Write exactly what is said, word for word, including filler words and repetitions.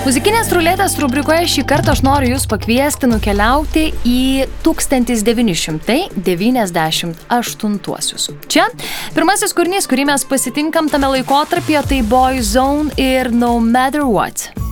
Muzikinės ruletės rubrikoje šį kartą aš noriu jūs pakviesti nukeliauti į tūkstantis devyni šimtai devyniasdešimt aštuntuosius. Čia pirmasis kūrinys, kurį mes pasitinkam tame laikotarpyje, tai Boyzone ir No Matter What.